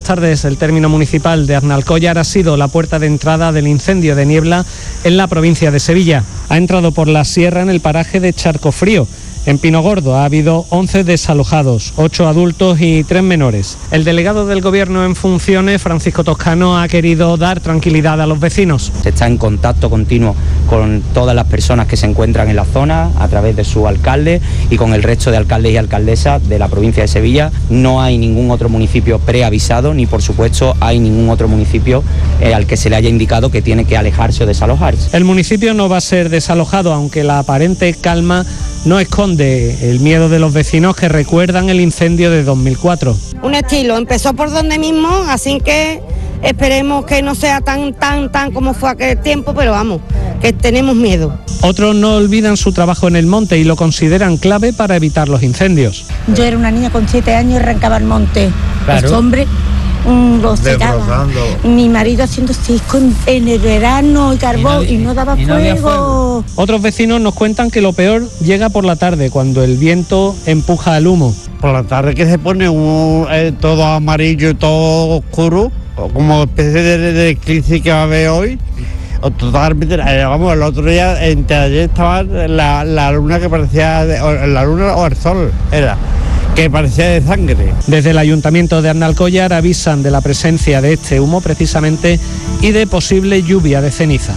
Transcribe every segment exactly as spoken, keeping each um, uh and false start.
tardes. El término municipal de Aznalcóllar ha sido la puerta de entrada del incendio de niebla en la provincia de Sevilla. Ha entrado por la sierra en el paraje de Charcofrío. En Pinogordo ha habido once desalojados, ocho adultos y tres menores. El delegado del Gobierno en funciones, Francisco Toscano, ha querido dar tranquilidad a los vecinos. Se está en contacto continuo con todas las personas que se encuentran en la zona a través de su alcalde y con el resto de alcaldes y alcaldesas de la provincia de Sevilla. No hay ningún otro municipio preavisado, ni por supuesto hay ningún otro municipio eh, al que se le haya indicado que tiene que alejarse o desalojarse. El municipio no va a ser desalojado, aunque la aparente calma no esconde el miedo de los vecinos que recuerdan el incendio de dos mil cuatro. Un estilo, empezó por donde mismo, así que esperemos que no sea tan, tan, tan como fue aquel tiempo, pero vamos, que tenemos miedo. Otros no olvidan su trabajo en el monte y lo consideran clave para evitar los incendios. Yo era una niña con siete años y arrancaba el monte. Claro. Este hombre mm, lo secaba. Mi marido haciendo cisco en, en el verano y carbón y no, y no daba y no fuego. fuego. Otros vecinos nos cuentan que lo peor llega por la tarde, cuando el viento empuja el humo. Por la tarde que se pone un, eh, todo amarillo y todo oscuro, como especie de, de eclipse que va a haber hoy. Totalmente, eh, vamos, el otro día, entre ayer estaba la, la luna que parecía, de, o, la luna o el sol, era, que parecía de sangre. Desde el Ayuntamiento de Aznalcóllar avisan de la presencia de este humo precisamente y de posible lluvia de ceniza.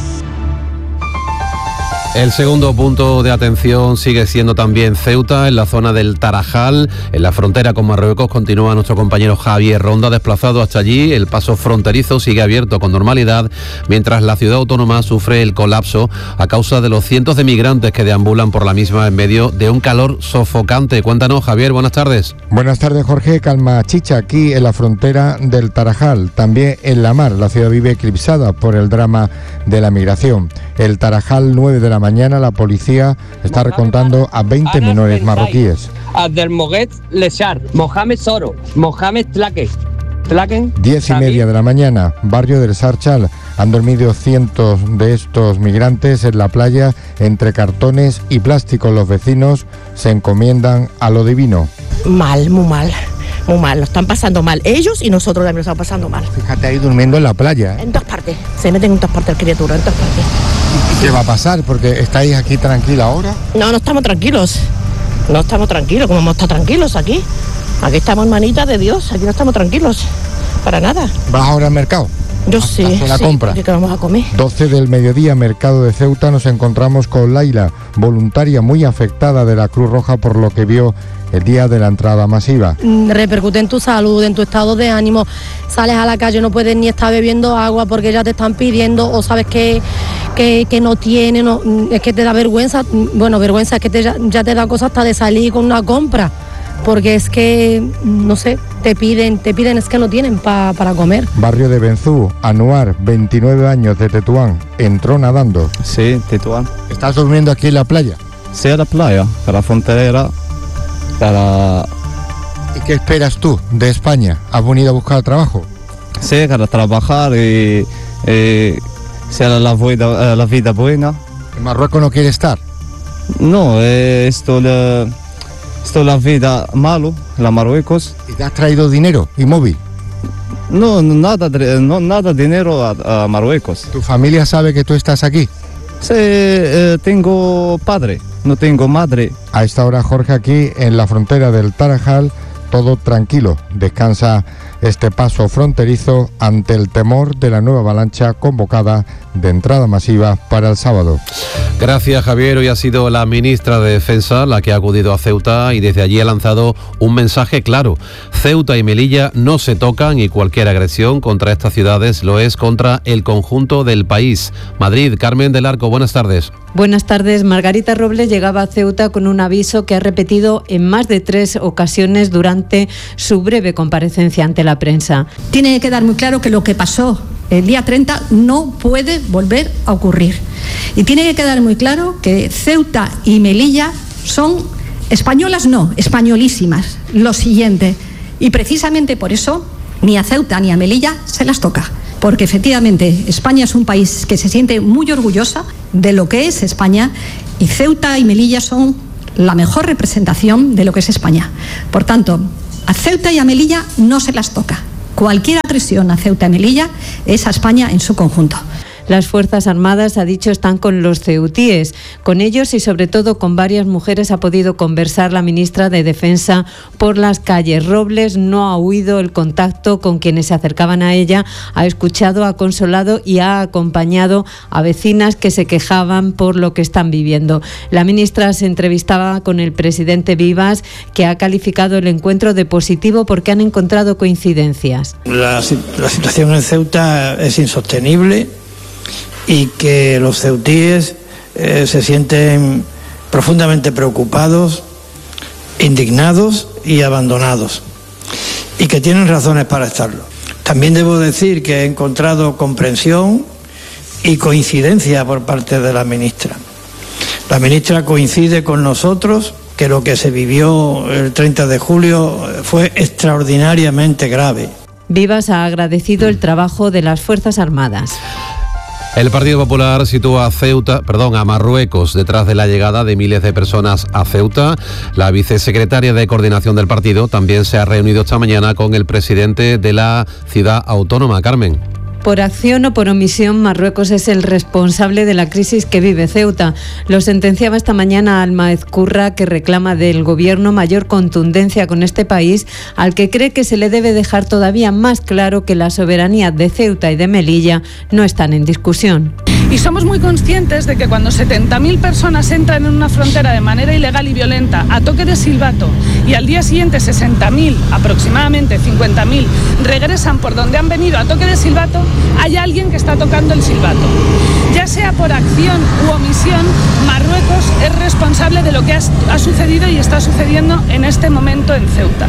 El segundo punto de atención sigue siendo también Ceuta, en la zona del Tarajal, en la frontera con Marruecos. Continúa nuestro compañero Javier Ronda, desplazado hasta allí. El paso fronterizo sigue abierto con normalidad, mientras la ciudad autónoma sufre el colapso a causa de los cientos de migrantes que deambulan por la misma en medio de un calor sofocante. Cuéntanos, Javier, buenas tardes. Buenas tardes, Jorge. Calma chicha aquí en la frontera del Tarajal. También en la mar, la ciudad vive eclipsada por el drama de la migración. El Tarajal, nueve de la mañana, la policía está recontando a veinte menores marroquíes. Abdelmogued Lechar, Mohamed Soro, Mohamed Tlaque. Tlaken. Diez y media de la mañana, barrio del Sarchal. Han dormido cientos de estos migrantes en la playa entre cartones y plásticos. Los vecinos se encomiendan a lo divino. Mal, muy mal. Muy mal, lo están pasando mal. Ellos y nosotros también lo estamos pasando mal. Fíjate ahí durmiendo en la playa. En todas partes. Se meten en todas partes el criatura, en todas partes. ¿Qué va a pasar? Porque estáis aquí tranquila ahora. No, no estamos tranquilos. No estamos tranquilos. ¿Cómo vamos a estar tranquilos aquí? Aquí estamos, hermanitas de Dios. Aquí no estamos tranquilos. Para nada. ¿Vas ahora al mercado? Yo sí. ¿Hacer la sí, compra? ¿Qué vamos a comer? doce del mediodía, mercado de Ceuta. Nos encontramos con Laila, voluntaria muy afectada de la Cruz Roja por lo que vio el día de la entrada masiva. Repercute en tu salud, en tu estado de ánimo. Sales a la calle, no puedes ni estar bebiendo agua porque ya te están pidiendo, o sabes que, que, que no tiene, no, es que te da vergüenza. Bueno, vergüenza es que te, ya te da cosa hasta de salir con una compra, porque es que, no sé, te piden, te piden es que no tienen pa, para comer. Barrio de Benzú, Anuar, veintinueve años, de Tetuán, entró nadando. Sí, Tetuán. ¿Estás durmiendo aquí en la playa? Sí, en la playa, en la frontera. Para... ¿Y qué esperas tú de España? ¿Has venido a buscar trabajo? Sí, para trabajar y, y sea la vida, la vida buena. ¿En Marruecos no quiere estar? No, esto la, esto la vida malo, la Marruecos. ¿Y te has traído dinero y móvil? No, nada, no, nada dinero a, a Marruecos. ¿Tu familia sabe que tú estás aquí? Sí, eh, tengo padre, no tengo madre. A esta hora, Jorge, aquí en la frontera del Tarajal, todo tranquilo. Descansa este paso fronterizo ante el temor de la nueva avalancha convocada de entrada masiva para el sábado. Gracias, Javier. Hoy ha sido la ministra de Defensa la que ha acudido a Ceuta y desde allí ha lanzado un mensaje claro. Ceuta y Melilla no se tocan y cualquier agresión contra estas ciudades lo es contra el conjunto del país. Madrid, Carmen del Arco, buenas tardes. Buenas tardes. Margarita Robles llegaba a Ceuta con un aviso que ha repetido en más de tres ocasiones durante su breve comparecencia ante la prensa. Tiene que quedar muy claro que lo que pasó el día treinta no puede volver a ocurrir. Y tiene que quedar muy claro que Ceuta y Melilla son españolas, no, españolísimas. Lo siguiente. Y precisamente por eso ni a Ceuta ni a Melilla se las toca. Porque efectivamente España es un país que se siente muy orgullosa de lo que es España y Ceuta y Melilla son la mejor representación de lo que es España. Por tanto, a Ceuta y a Melilla no se las toca. cualquier agresión a Ceuta y Melilla es a España en su conjunto. Las Fuerzas Armadas, ha dicho, están con los ceutíes. Con ellos y sobre todo con varias mujeres ha podido conversar la ministra de Defensa por las calles. Robles no ha huido el contacto con quienes se acercaban a ella, ha escuchado, ha consolado y ha acompañado a vecinas que se quejaban por lo que están viviendo. La ministra se entrevistaba con el presidente Vivas, que ha calificado el encuentro de positivo porque han encontrado coincidencias. La, la situación en Ceuta es insostenible y que los ceutíes eh, se sienten profundamente preocupados, indignados y abandonados, y que tienen razones para estarlo. También debo decir que he encontrado comprensión y coincidencia por parte de la ministra. La ministra coincide con nosotros que lo que se vivió el treinta de julio fue extraordinariamente grave. Vivas ha agradecido el trabajo de las Fuerzas Armadas. El Partido Popular sitúa a Ceuta, perdón, a Marruecos detrás de la llegada de miles de personas a Ceuta. La vicesecretaria de Coordinación del partido también se ha reunido esta mañana con el presidente de la ciudad autónoma, Carmen. Por acción o por omisión, Marruecos es el responsable de la crisis que vive Ceuta. Lo sentenciaba esta mañana Alma Ezcurra, que reclama del gobierno mayor contundencia con este país, al que cree que se le debe dejar todavía más claro que la soberanía de Ceuta y de Melilla no están en discusión. Y somos muy conscientes de que cuando setenta mil personas entran en una frontera de manera ilegal y violenta a toque de silbato y al día siguiente sesenta mil, aproximadamente cincuenta mil, regresan por donde han venido a toque de silbato, hay alguien que está tocando el silbato. Ya sea por acción u omisión, Marruecos es responsable de lo que ha, ha sucedido y está sucediendo en este momento en Ceuta.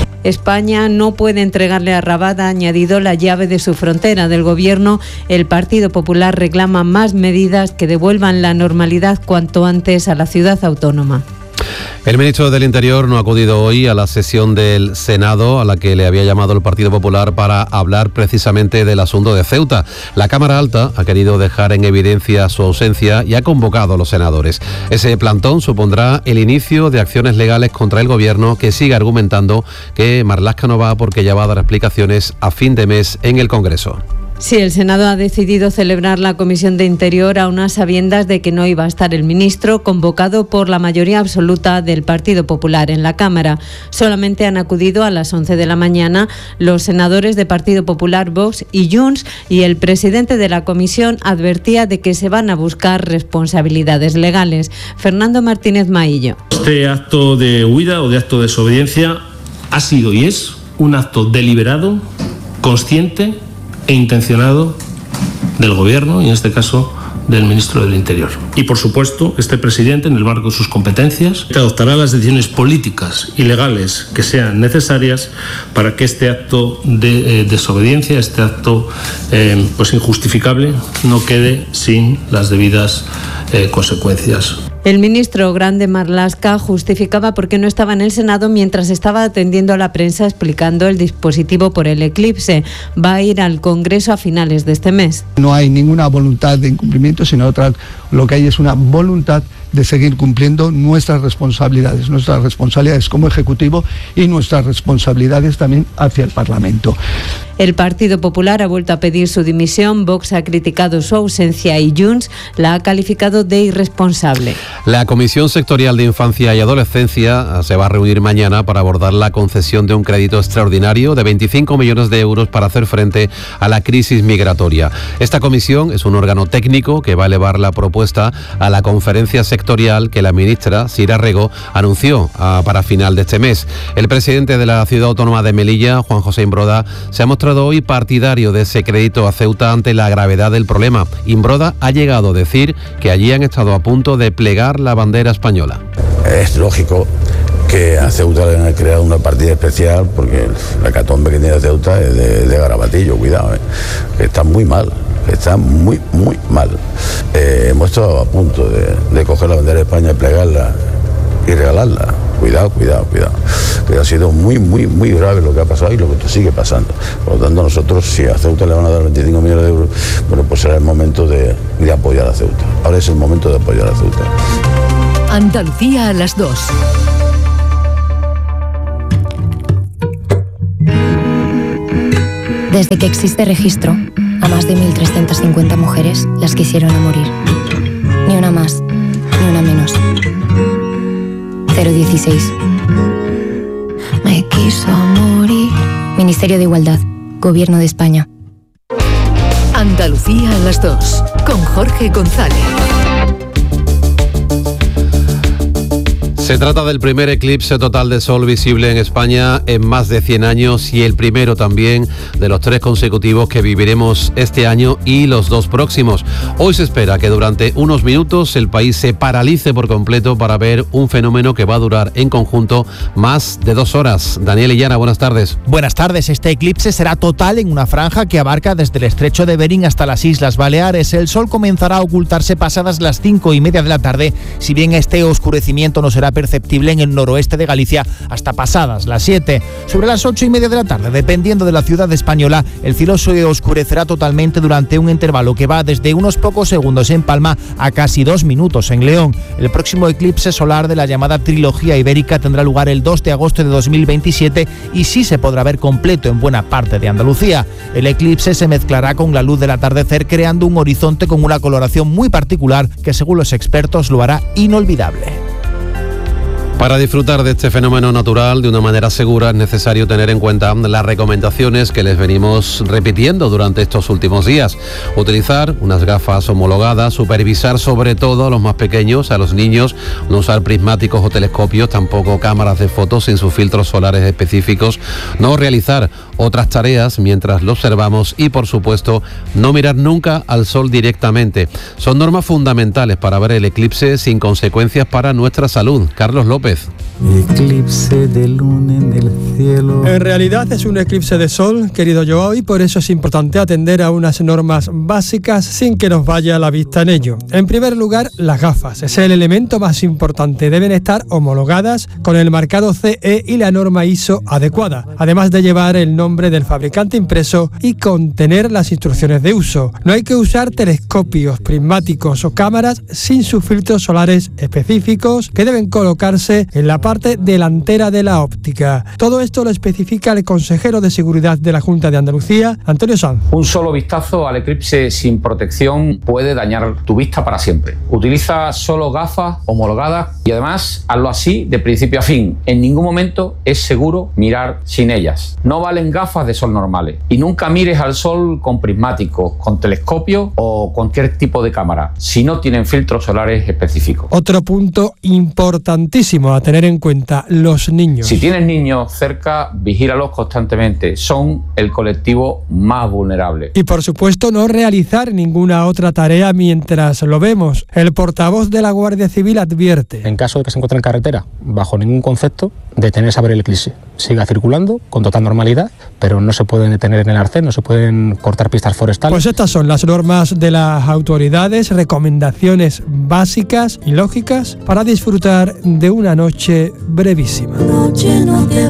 España no puede entregarle a Rabat, ha añadido, la llave de su frontera. Del Gobierno, el Partido Popular reclama más medidas que devuelvan la normalidad cuanto antes a la ciudad autónoma. El ministro del Interior no ha acudido hoy a la sesión del Senado a la que le había llamado el Partido Popular para hablar precisamente del asunto de Ceuta. La Cámara Alta ha querido dejar en evidencia su ausencia y ha convocado a los senadores. Ese plantón supondrá el inicio de acciones legales contra el Gobierno, que sigue argumentando que Marlaska no va porque ya va a dar explicaciones a fin de mes en el Congreso. Sí, el Senado ha decidido celebrar la Comisión de Interior a unas sabiendas de que no iba a estar el ministro, convocado por la mayoría absoluta del Partido Popular en la Cámara. Solamente han acudido a las once de la mañana los senadores de Partido Popular, Vox y Junts, y el presidente de la comisión advertía de que se van a buscar responsabilidades legales. Fernando Martínez Maillo. Este acto de huida o de acto de desobediencia ha sido y es un acto deliberado, consciente e intencionado del Gobierno y, en este caso, del Ministro del Interior. Y, por supuesto, este presidente, en el marco de sus competencias, adoptará las decisiones políticas y legales que sean necesarias para que este acto de eh, desobediencia, este acto eh, pues injustificable, no quede sin las debidas eh, consecuencias. El ministro Grande Marlaska justificaba por qué no estaba en el Senado mientras estaba atendiendo a la prensa explicando el dispositivo por el eclipse. Va a ir al Congreso a finales de este mes. No hay ninguna voluntad de incumplimiento, sino otra, lo que hay es una voluntad de seguir cumpliendo nuestras responsabilidades, nuestras responsabilidades como Ejecutivo y nuestras responsabilidades también hacia el Parlamento. El Partido Popular ha vuelto a pedir su dimisión, Vox ha criticado su ausencia y Junts la ha calificado de irresponsable. La Comisión Sectorial de Infancia y Adolescencia se va a reunir mañana para abordar la concesión de un crédito extraordinario de veinticinco millones de euros para hacer frente a la crisis migratoria. Esta comisión es un órgano técnico que va a elevar la propuesta a la conferencia sectorial que la ministra Sira Rego anunció a, para final de este mes. El presidente de la Ciudad Autónoma de Melilla, Juan José Imbroda, se ha mostrado hoy partidario de ese crédito a Ceuta ante la gravedad del problema. Imbroda ha llegado a decir que allí han estado a punto de plegar la bandera española. Es lógico que a Ceuta le han creado una partida especial porque la catombe que tiene Ceuta es de, de garabatillo, cuidado, ¿eh? Está muy mal, está muy, muy mal. Eh, hemos estado a punto de, de coger la bandera de España, plegarla y regalarla. Cuidado, cuidado, cuidado. Que ha sido muy, muy, muy grave lo que ha pasado y lo que sigue pasando. Por lo tanto, nosotros, si a Ceuta le van a dar veinticinco millones de euros, bueno, pues será el momento de, de apoyar a Ceuta. Ahora es el momento de apoyar a Ceuta. Andalucía a las dos. Desde que existe registro, a más de mil trescientas cincuenta mujeres las quisieron a morir. Ni una más, ni una menos. cero dieciséis. Me quiso morir. Ministerio de Igualdad, Gobierno de España. Andalucía a las dos, con Jorge González. Se trata del primer eclipse total de sol visible en España en más de cien años y el primero también de los tres consecutivos que viviremos este año y los dos próximos. Hoy se espera que durante unos minutos el país se paralice por completo para ver un fenómeno que va a durar en conjunto más de dos horas. Daniel Illana, buenas tardes. Buenas tardes. Este eclipse será total en una franja que abarca desde el estrecho de Bering hasta las Islas Baleares. El sol comenzará a ocultarse pasadas las cinco y media de la tarde, si bien este oscurecimiento no será perceptible en el noroeste de Galicia hasta pasadas las siete. Sobre las ocho y media de la tarde, dependiendo de la ciudad española, el cielo se oscurecerá totalmente durante un intervalo que va desde unos pocos segundos en Palma a casi dos minutos en León. El próximo eclipse solar de la llamada trilogía ibérica tendrá lugar el dos de agosto de dos mil veintisiete y sí se podrá ver completo en buena parte de Andalucía. El eclipse se mezclará con la luz del atardecer, creando un horizonte con una coloración muy particular que, según los expertos, lo hará inolvidable. Para disfrutar de este fenómeno natural de una manera segura es necesario tener en cuenta las recomendaciones que les venimos repitiendo durante estos últimos días. Utilizar unas gafas homologadas, supervisar sobre todo a los más pequeños, a los niños, no usar prismáticos o telescopios, tampoco cámaras de fotos sin sus filtros solares específicos, no realizar otras tareas mientras lo observamos y, por supuesto, no mirar nunca al sol directamente. Son normas fundamentales para ver el eclipse sin consecuencias para nuestra salud. Carlos López. Eclipse de luna en el cielo. En realidad es un eclipse de sol, querido Joao, y por eso es importante atender a unas normas básicas sin que nos vaya la vista en ello. En primer lugar, las gafas. Es el elemento más importante. Deben estar homologadas con el marcado C E y la norma I S O adecuada, además de llevar el nombre del fabricante impreso y contener las instrucciones de uso. No hay que usar telescopios, prismáticos o cámaras sin sus filtros solares específicos que deben colocarse en la parte delantera de la óptica. Todo esto lo especifica el consejero de Seguridad de la Junta de Andalucía, Antonio Sanz. Un solo vistazo al eclipse sin protección puede dañar tu vista para siempre. Utiliza solo gafas homologadas y además hazlo así de principio a fin. En ningún momento es seguro mirar sin ellas. No valen gafas de sol normales y nunca mires al sol con prismáticos, con telescopio o cualquier tipo de cámara si no tienen filtros solares específicos. Otro punto importantísimo a tener en cuenta: los niños. Si tienes niños cerca, vigílalos constantemente. Son el colectivo más vulnerable. Y por supuesto, no realizar ninguna otra tarea mientras lo vemos. El portavoz de la Guardia Civil advierte: en caso de que se encuentre en carretera, bajo ningún concepto, detenerse a ver el eclipse. Siga circulando con total normalidad, pero no se pueden detener en el arcén, no se pueden cortar pistas forestales. Pues estas son las normas de las autoridades, recomendaciones básicas y lógicas para disfrutar de una noche brevísima. Noche, no te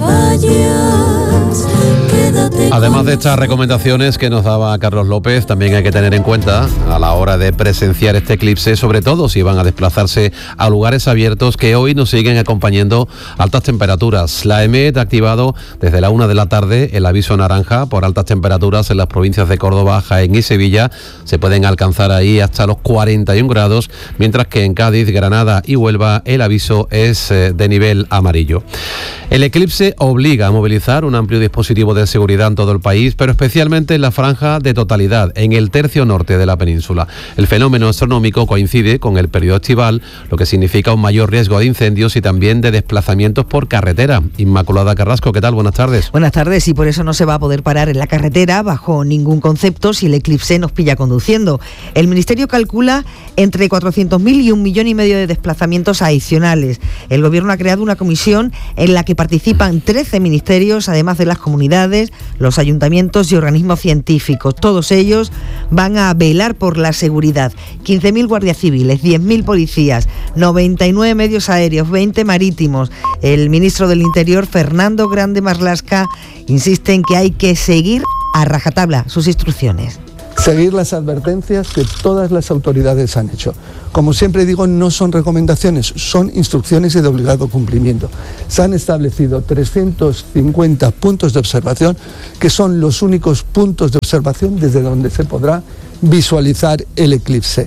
vayas, además de estas recomendaciones que nos daba Carlos López, también hay que tener en cuenta a la hora de presenciar este eclipse, sobre todo si van a desplazarse a lugares abiertos, que hoy nos siguen acompañando altas temperaturas. La E M E T ha activado desde la una de la tarde el aviso naranja por altas temperaturas en las provincias de Córdoba, Jaén y Sevilla. Se pueden alcanzar ahí hasta los cuarenta y un grados, mientras que en Cádiz, Granada y Huelva el aviso es de nivel amarillo. El eclipse obliga a movilizar un amplio dispositivo de seguridad en todo el país, pero especialmente en la franja de totalidad, en el tercio norte de la península. El fenómeno astronómico coincide con el periodo estival, lo que significa un mayor riesgo de incendios y también de desplazamientos por carretera. Inmaculada Carrasco, ¿qué tal? Buenas tardes. Buenas tardes, y por eso no se va a poder parar en la carretera bajo ningún concepto si el eclipse nos pilla conduciendo. El Ministerio calcula entre cuatrocientos mil y un millón y medio de desplazamientos adicionales. El Gobierno ha creado una comisión en la que participan trece ministerios, además de las comunidades, los ayuntamientos y organismos científicos. Todos ellos van a velar por la seguridad. quince mil guardias civiles, diez mil policías, noventa y nueve medios aéreos, veinte marítimos. El ministro del Interior, Fernando Grande Marlaska, insiste en que hay que seguir a rajatabla sus instrucciones. seguir las advertencias que todas las autoridades han hecho. Como siempre digo, no son recomendaciones, son instrucciones y de obligado cumplimiento. Se han establecido trescientos cincuenta puntos de observación, que son los únicos puntos de observación desde donde se podrá visualizar el eclipse.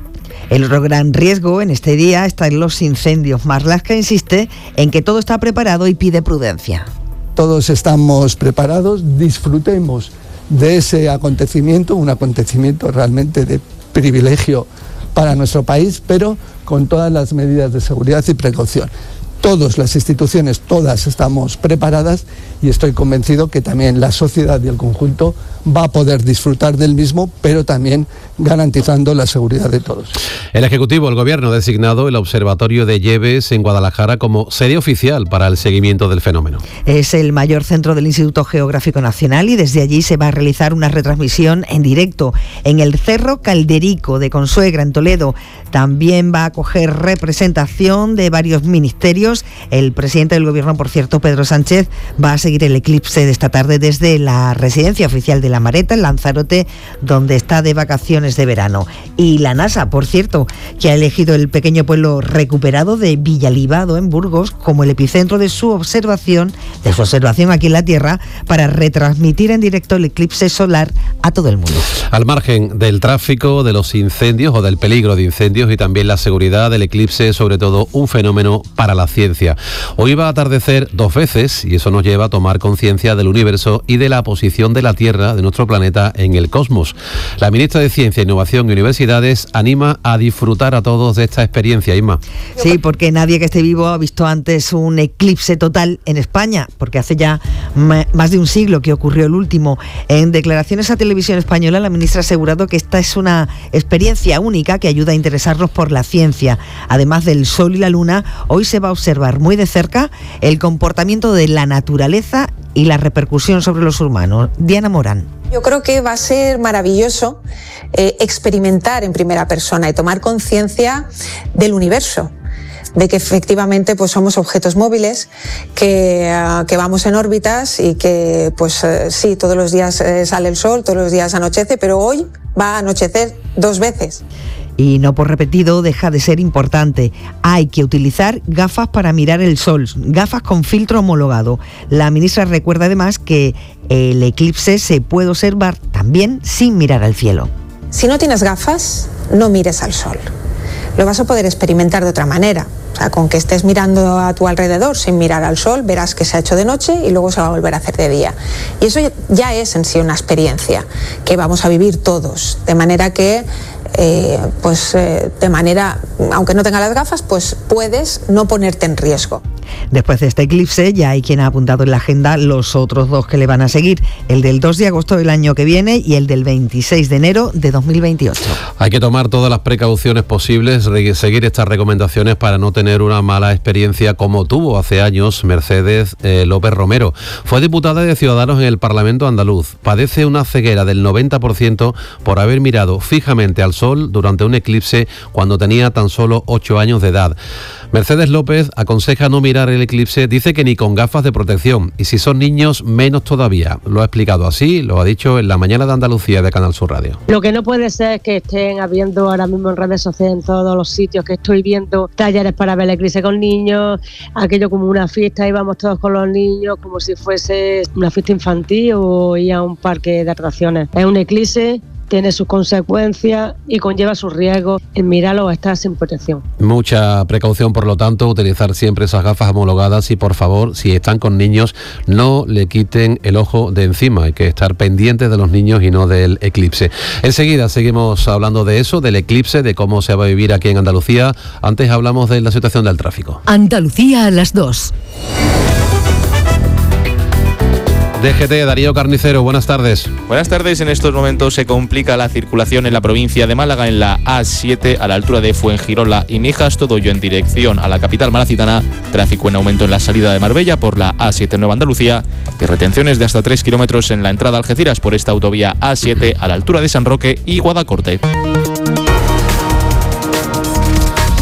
El otro gran riesgo en este día está en los incendios. Marlaska insiste en que todo está preparado y pide prudencia. Todos estamos preparados, disfrutemos de ese acontecimiento, un acontecimiento realmente de privilegio para nuestro país, pero con todas las medidas de seguridad y precaución. Todas las instituciones, todas estamos preparadas y estoy convencido que también la sociedad y el conjunto va a poder disfrutar del mismo, pero también garantizando la seguridad de todos. El Ejecutivo, el Gobierno, ha designado el Observatorio de Lleves en Guadalajara como sede oficial para el seguimiento del fenómeno. Es el mayor centro del Instituto Geográfico Nacional y desde allí se va a realizar una retransmisión en directo en el Cerro Calderico de Consuegra, en Toledo. También va a acoger representación de varios ministerios. El presidente del Gobierno, por cierto, Pedro Sánchez, va a seguir el eclipse de esta tarde desde la residencia oficial de La Mareta, en Lanzarote, donde está de vacaciones de verano. Y la NASA, por cierto, que ha elegido el pequeño pueblo recuperado de Villalibado, en Burgos, como el epicentro de su observación, de su observación aquí en la Tierra, para retransmitir en directo el eclipse solar a todo el mundo. Al margen del tráfico, de los incendios o del peligro de incendios y también la seguridad del eclipse, sobre todo un fenómeno para la ciencia. Hoy va a atardecer dos veces y eso nos lleva a tomar conciencia del universo y de la posición de la Tierra, de nuestro planeta, en el cosmos. La ministra de Ciencia, Innovación y Universidades anima a disfrutar a todos de esta experiencia, Isma. Sí, porque nadie que esté vivo ha visto antes un eclipse total en España, porque hace ya más de un siglo que ocurrió el último. En declaraciones a Televisión Española, la ministra ha asegurado que esta es una experiencia única que ayuda a interesarnos por la ciencia. Además del Sol y la Luna, hoy se va a observar muy de cerca el comportamiento de la naturaleza y la repercusión sobre los humanos. Diana Morán. Yo creo que va a ser maravilloso eh, experimentar en primera persona y tomar conciencia del universo, de que efectivamente pues somos objetos móviles, que, uh, que vamos en órbitas y que pues uh, sí, todos los días uh, sale el sol, todos los días anochece, pero hoy va a anochecer dos veces. Y no por repetido deja de ser importante. Hay que utilizar gafas para mirar el sol, gafas con filtro homologado. La ministra recuerda además que el eclipse se puede observar también sin mirar al cielo. Si no tienes gafas, no mires al sol. Lo vas a poder experimentar de otra manera. O sea, con que estés mirando a tu alrededor sin mirar al sol, verás que se ha hecho de noche y luego se va a volver a hacer de día. Y eso ya es en sí una experiencia que vamos a vivir todos. De manera que, eh, pues, eh, de manera, aunque no tengas las gafas, pues puedes no ponerte en riesgo. Después de este eclipse ya hay quien ha apuntado en la agenda los otros dos que le van a seguir, el del dos de agosto del año que viene y el del veintiséis de enero de dos mil veintiocho. Hay que tomar todas las precauciones posibles, seguir estas recomendaciones para no tener una mala experiencia como tuvo hace años Mercedes eh, López Romero. Fue diputada de Ciudadanos en el Parlamento andaluz. Padece una ceguera del noventa por ciento por haber mirado fijamente al sol durante un eclipse cuando tenía tan solo ocho años de edad. Mercedes López aconseja no mirar el eclipse, dice que ni con gafas de protección, y si son niños, menos todavía. Lo ha explicado así, lo ha dicho en la mañana de Andalucía de Canal Sur Radio. Lo que no puede ser es que estén habiendo ahora mismo en redes sociales, en todos los sitios que estoy viendo, talleres para ver el eclipse con niños, aquello como una fiesta, íbamos todos con los niños, como si fuese una fiesta infantil o ir a un parque de atracciones. Es un eclipse, tiene sus consecuencias y conlleva sus riesgos. En mirarlo o estar sin protección. Mucha precaución, por lo tanto, utilizar siempre esas gafas homologadas y, por favor, si están con niños, no le quiten el ojo de encima. Hay que estar pendientes de los niños y no del eclipse. Enseguida seguimos hablando de eso, del eclipse, de cómo se va a vivir aquí en Andalucía. Antes hablamos de la situación del tráfico. Andalucía a las dos. D G T, Darío Carnicero, buenas tardes. Buenas tardes. En estos momentos se complica la circulación en la provincia de Málaga en la A siete a la altura de Fuengirola y Mijas, todo ello en dirección a la capital malacitana. Tráfico en aumento en la salida de Marbella por la A siete Nueva Andalucía y retenciones de hasta tres kilómetros en la entrada a Algeciras por esta autovía A siete a la altura de San Roque y Guadacorte.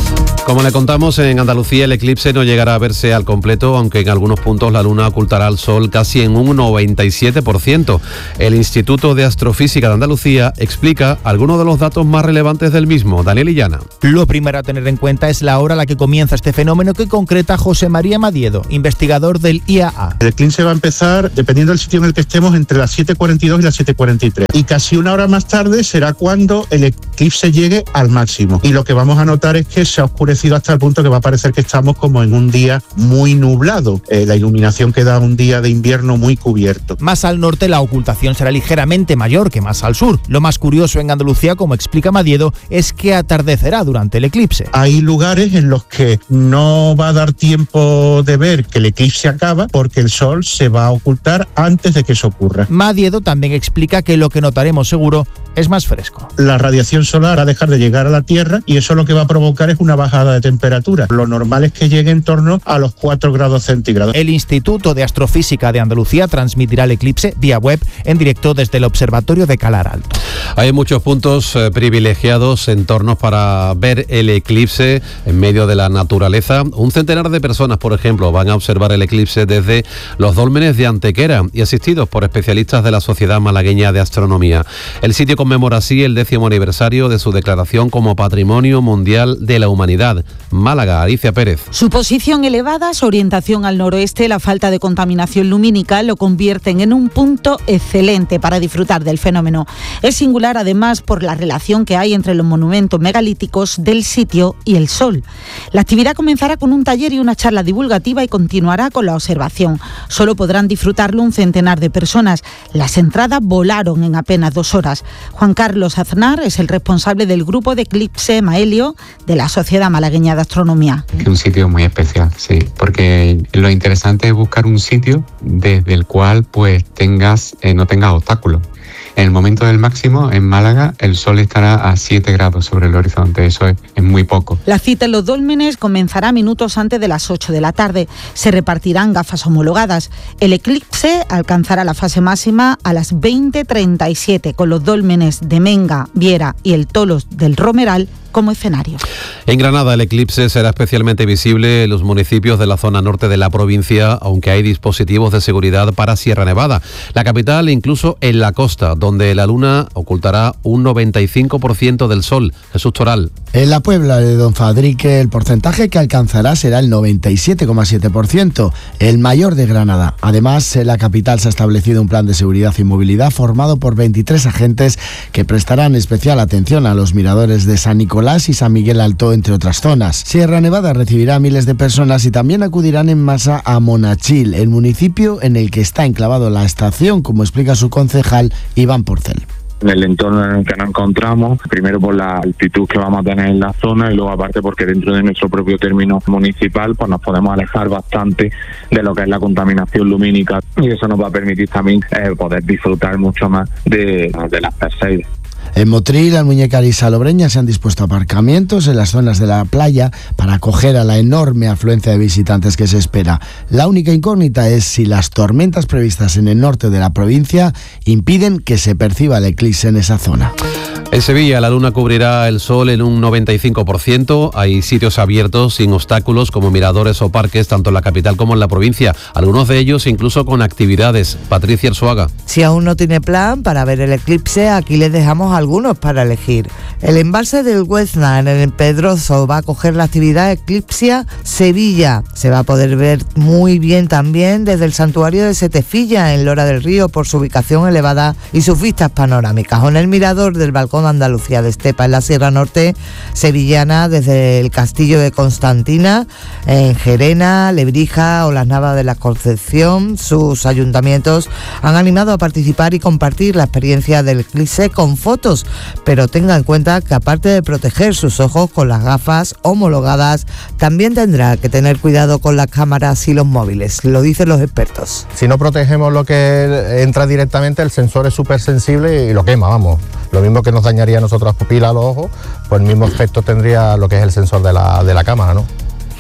Como le contamos, en Andalucía el eclipse no llegará a verse al completo, aunque en algunos puntos la luna ocultará al sol casi en un noventa y siete por ciento. El Instituto de Astrofísica de Andalucía explica algunos de los datos más relevantes del mismo. Daniel Illana. Lo primero a tener en cuenta es la hora a la que comienza este fenómeno, que concreta José María Madiedo, investigador del I A A. El eclipse va a empezar, dependiendo del sitio en el que estemos, entre las siete cuarenta y dos y las siete cuarenta y tres. Y casi una hora más tarde será cuando el eclipse llegue al máximo. Y lo que vamos a notar es que se ha oscurecido hasta el punto que va a parecer que estamos como en un día muy nublado. Eh, la iluminación queda un día de invierno muy cubierto. Más al norte la ocultación será ligeramente mayor que más al sur. Lo más curioso en Andalucía, como explica Madiedo, es que atardecerá durante el eclipse. Hay lugares en los que no va a dar tiempo de ver que el eclipse acaba porque el sol se va a ocultar antes de que eso ocurra. Madiedo también explica que lo que notaremos seguro es más fresco. La radiación solar va a dejar de llegar a la Tierra y eso lo que va a provocar es una bajada de temperatura. Lo normal es que llegue en torno a los cuatro grados centígrados. El Instituto de Astrofísica de Andalucía transmitirá el eclipse vía web en directo desde el Observatorio de Calar Alto. Hay muchos puntos eh, privilegiados, entornos para ver el eclipse en medio de la naturaleza. Un centenar de personas, por ejemplo, van a observar el eclipse desde los dólmenes de Antequera y asistidos por especialistas de la Sociedad Malagueña de Astronomía. El sitio conmemora así el décimo aniversario de su declaración como Patrimonio Mundial de la Humanidad. Málaga, Alicia Pérez. Su posición elevada, su orientación al noroeste, la falta de contaminación lumínica lo convierten en un punto excelente para disfrutar del fenómeno. Es singular además por la relación que hay entre los monumentos megalíticos del sitio y el sol. La actividad comenzará con un taller y una charla divulgativa y continuará con la observación. Solo podrán disfrutarlo un centenar de personas. Las entradas volaron en apenas dos horas. Juan Carlos Aznar es el responsable del grupo de Eclipse Maelio de la Sociedad Malagueña de Astronomía. Un sitio muy especial, sí, porque lo interesante es buscar un sitio desde el cual pues tengas, eh, no tengas obstáculos. En el momento del máximo, en Málaga, el sol estará a siete grados sobre el horizonte. Eso es, es muy poco. La cita en los dólmenes comenzará minutos antes de las ocho de la tarde. Se repartirán gafas homologadas. El eclipse alcanzará la fase máxima a las veinte treinta y siete, con los dólmenes de Menga, Viera y el Tolos del Romeral como escenario. En Granada el eclipse será especialmente visible en los municipios de la zona norte de la provincia, aunque hay dispositivos de seguridad para Sierra Nevada, la capital e incluso en la costa, donde la luna ocultará un noventa y cinco por ciento del sol. Jesús Toral. En la Puebla de Don Fadrique el porcentaje que alcanzará será el noventa y siete coma siete por ciento, el mayor de Granada. Además, en la capital se ha establecido un plan de seguridad y movilidad formado por veintitrés agentes que prestarán especial atención a los miradores de San Nicolás y San Miguel Alto, entre otras zonas. Sierra Nevada recibirá a miles de personas y también acudirán en masa a Monachil, el municipio en el que está enclavado la estación, como explica su concejal Iván Porcel. En el entorno en el que nos encontramos, primero por la altitud que vamos a tener en la zona y luego aparte porque dentro de nuestro propio término municipal pues nos podemos alejar bastante de lo que es la contaminación lumínica y eso nos va a permitir también eh, poder disfrutar mucho más de, de las Perseidas. En Motril, Almuñécar y Salobreña se han dispuesto aparcamientos en las zonas de la playa para acoger a la enorme afluencia de visitantes que se espera. La única incógnita es si las tormentas previstas en el norte de la provincia impiden que se perciba el eclipse en esa zona. En Sevilla la luna cubrirá el sol en un noventa y cinco por ciento. Hay sitios abiertos sin obstáculos como miradores o parques tanto en la capital como en la provincia. Algunos de ellos incluso con actividades. Patricia Arzuaga. Si aún no tiene plan para ver el eclipse, aquí les dejamos algunos para elegir. El embalse del Huesna en el Pedroso va a acoger la actividad Eclipsia Sevilla. Se va a poder ver muy bien también desde el santuario de Setefilla en Lora del Río por su ubicación elevada y sus vistas panorámicas. O en el mirador del balcón de Andalucía de Estepa en la Sierra Norte sevillana desde el castillo de Constantina en Gerena, Lebrija o las Navas de la Concepción. Sus ayuntamientos han animado a participar y compartir la experiencia del eclipse con fotos, pero tenga en cuenta que aparte de proteger sus ojos con las gafas homologadas, también tendrá que tener cuidado con las cámaras y los móviles, lo dicen los expertos. Si no protegemos lo que entra directamente, el sensor es súper sensible y lo quema, vamos. Lo mismo que nos dañaría a nosotros las pupilas, los ojos, pues el mismo efecto tendría lo que es el sensor de la, de la cámara, ¿no?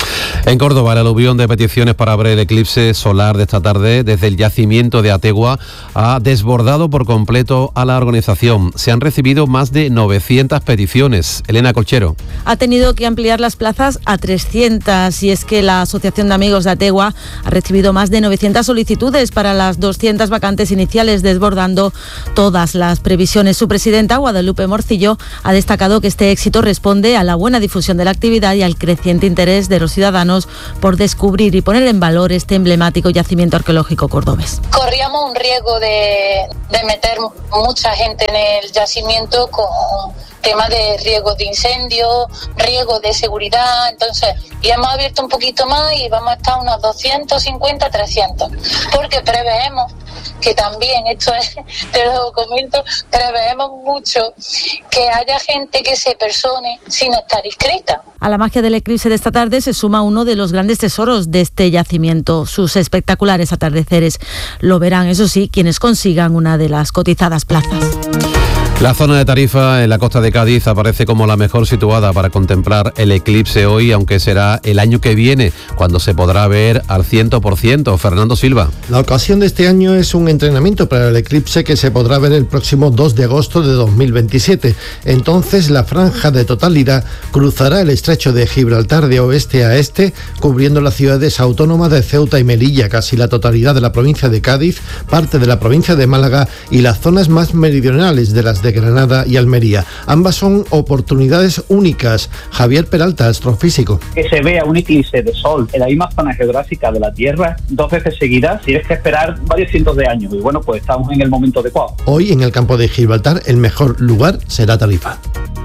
En Córdoba, el aluvión de peticiones para ver el eclipse solar de esta tarde desde el yacimiento de Ategua ha desbordado por completo a la organización. Se han recibido más de novecientas peticiones. Elena Colchero. Ha tenido que ampliar las plazas a trescientas y es que la Asociación de Amigos de Ategua ha recibido más de novecientas solicitudes para las doscientas vacantes iniciales, desbordando todas las previsiones. Su presidenta, Guadalupe Morcillo, ha destacado que este éxito responde a la buena difusión de la actividad y al creciente interés de los ciudadanos por descubrir y poner en valor este emblemático yacimiento arqueológico cordobés. Corríamos un riesgo de, de meter mucha gente en el yacimiento con temas de riesgo de incendio, riesgo de seguridad, entonces y hemos abierto un poquito más y vamos a estar unos doscientos cincuenta, trescientos, porque preveemos que también, esto es, te lo comento, preveemos mucho que haya gente que se persone sin estar inscrita. A la magia del eclipse de esta tarde se suma uno de los grandes tesoros de este yacimiento, sus espectaculares atardeceres. Lo verán, eso sí, quienes consigan una de las cotizadas plazas. La zona de Tarifa, en la costa de Cádiz, aparece como la mejor situada para contemplar el eclipse hoy, aunque será el año que viene, cuando se podrá ver al cien por ciento. Fernando Silva. La ocasión de este año es un entrenamiento para el eclipse que se podrá ver el próximo dos de agosto de dos mil veintisiete. Entonces, la franja de totalidad cruzará el estrecho de Gibraltar de oeste a este, cubriendo las ciudades autónomas de Ceuta y Melilla, casi la totalidad de la provincia de Cádiz, parte de la provincia de Málaga y las zonas más meridionales de las de Granada y Almería. Ambas son oportunidades únicas. Javier Peralta, astrofísico. Que se vea un eclipse de sol en la misma zona geográfica de la Tierra dos veces seguidas, tienes que esperar varios cientos de años y bueno, pues estamos en el momento adecuado. Hoy en el campo de Gibraltar el mejor lugar será Tarifa.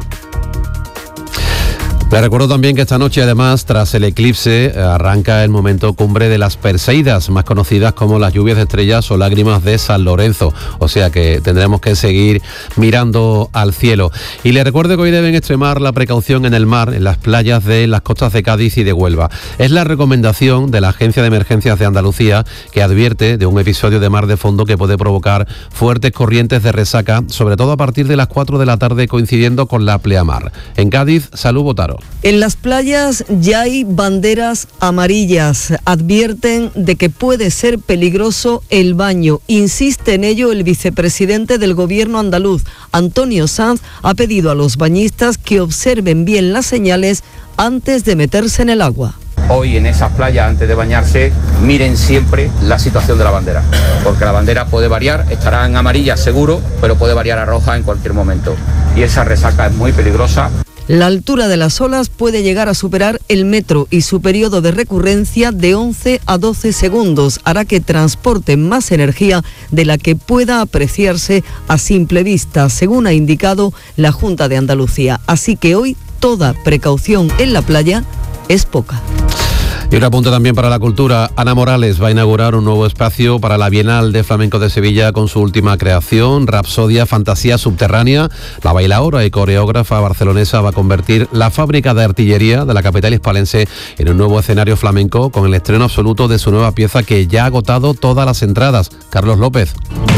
Les recuerdo también que esta noche, además, tras el eclipse, arranca el momento cumbre de las Perseidas, más conocidas como las lluvias de estrellas o lágrimas de San Lorenzo. O sea que tendremos que seguir mirando al cielo. Y les recuerdo que hoy deben extremar la precaución en el mar, en las playas de las costas de Cádiz y de Huelva. Es la recomendación de la Agencia de Emergencias de Andalucía, que advierte de un episodio de mar de fondo que puede provocar fuertes corrientes de resaca, sobre todo a partir de las cuatro de la tarde, coincidiendo con la pleamar. En Cádiz, Salud Botaro. En las playas ya hay banderas amarillas. Advierten de que puede ser peligroso el baño. Insiste en ello el vicepresidente del gobierno andaluz, Antonio Sanz, ha pedido a los bañistas que observen bien las señales antes de meterse en el agua. Hoy en esas playas, antes de bañarse, miren siempre la situación de la bandera, porque la bandera puede variar, estará en amarilla seguro, pero puede variar a roja en cualquier momento. Y esa resaca es muy peligrosa. La altura de las olas puede llegar a superar el metro y su periodo de recurrencia de once a doce segundos hará que transporten más energía de la que pueda apreciarse a simple vista, según ha indicado la Junta de Andalucía. Así que hoy toda precaución en la playa es poca. Y un apunte también para la cultura. Ana Morales va a inaugurar un nuevo espacio para la Bienal de Flamenco de Sevilla con su última creación, Rapsodia Fantasía Subterránea. La bailaora y coreógrafa barcelonesa va a convertir la fábrica de artillería de la capital hispalense en un nuevo escenario flamenco con el estreno absoluto de su nueva pieza que ya ha agotado todas las entradas. Carlos López.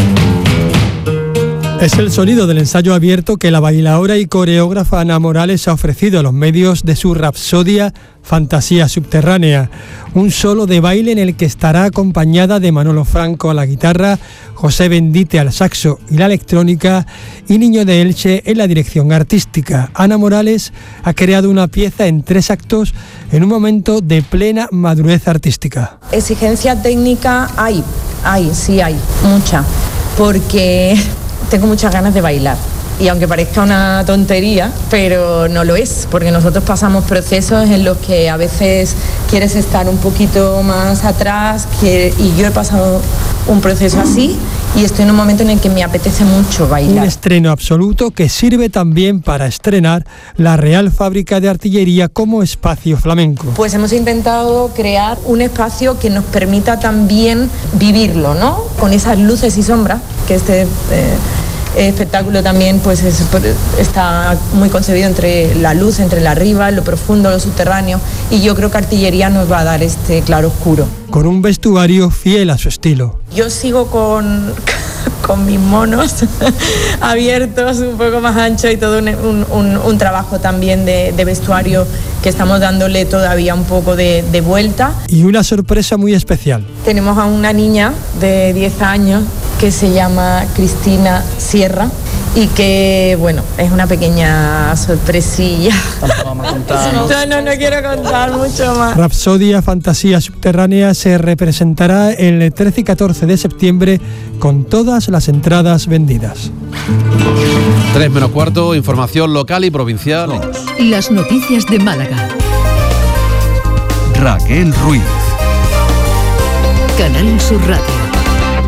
Es el sonido del ensayo abierto que la bailaora y coreógrafa Ana Morales ha ofrecido a los medios de su Rapsodia Fantasía Subterránea, un solo de baile en el que estará acompañada de Manolo Franco a la guitarra, José Bendite al saxo y la electrónica y Niño de Elche en la dirección artística. Ana Morales ha creado una pieza en tres actos en un momento de plena madurez artística. Exigencia técnica hay, hay, sí hay, mucha, porque tengo muchas ganas de bailar. Y aunque parezca una tontería, pero no lo es, porque nosotros pasamos procesos en los que a veces quieres estar un poquito más atrás, que, y yo he pasado un proceso así y estoy en un momento en el que me apetece mucho bailar. Un estreno absoluto que sirve también para estrenar la Real Fábrica de Artillería como espacio flamenco. Pues hemos intentado crear un espacio que nos permita también vivirlo, ¿no? Con esas luces y sombras que este... Eh, espectáculo también pues es, está muy concebido entre la luz, entre la arriba, lo profundo, lo subterráneo, y yo creo que Artillería nos va a dar este claro oscuro. Con un vestuario fiel a su estilo. Yo sigo con, con mis monos abiertos, un poco más ancho y todo un, un, un, un trabajo también de, de vestuario que estamos dándole todavía un poco de, de vuelta. Y una sorpresa muy especial. Tenemos a una niña de diez años que se llama Cristina Sierra y que, bueno, es una pequeña sorpresilla. Vamos a contar, ¿no? no, no, no quiero contar mucho más. Rapsodia Fantasía Subterránea se representará el trece y catorce de septiembre con todas las entradas vendidas. tres menos cuarto, información local y provincial. Las noticias de Málaga. Raquel Ruiz. Canal Sur Radio.